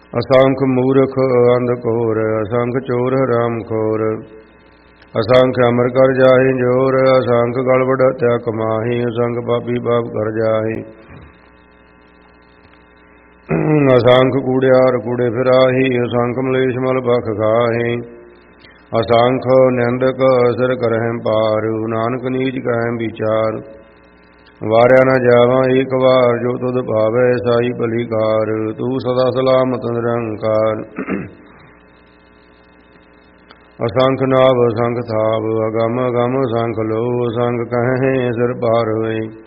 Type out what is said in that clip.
ਅਸੰਖ ਮੂਰਖ ਅੰਧ ਘੋਰ, ਅਸੰਖ ਚੋਰ ਹਰਾਮ ਖੋਰ, ਅਸੰਖ ਅਮਰ ਕਰ ਜਾਹੀ ਜੋਰ, ਅਸੰਖ ਗਲਵਡ ਹੱਤਿਆ ਕਮਾਹੀ, ਅਸੰਖ ਪਾਪੀ ਪਾਪ ਕਰ ਜਾਹੀ। ਅਸੰਖ ਕੂੜਿਆਰ ਕੂੜੇ ਫਿਰਾਹੀ, ਅਸੰਖ ਮਲੇਸ਼ ਮਲ ਬਖ ਖਾਹੀ, ਅਸੰਖ ਨਿੰਦਕ ਅਸਰ ਕਰਹਿ ਪਾਰ, ਨਾਨਕ ਨੀਚ ਕਹਿ ਵਿਚਾਰ। ਵਾਰਿਆ ਨਾ ਜਾਵਾਂ ਏਕ ਵਾਰ, ਜੋ ਤੁਧ ਭਾਵੈ ਸਾਈ ਭਲੀ ਕਾਰ, ਤੂੰ ਸਦਾ ਸਲਾਮਤ ਨਿਰੰਕਾਰ। ਅਸੰਖ ਨਾਭ ਅਸੰਖ ਥਾਪ, ਅਗਮ ਅਗਮ ਅਸੰਖ ਲੋ, ਅਸੰਖ ਕਹਿ ਸਿਰ ਪਾਰ ਹੋਏ।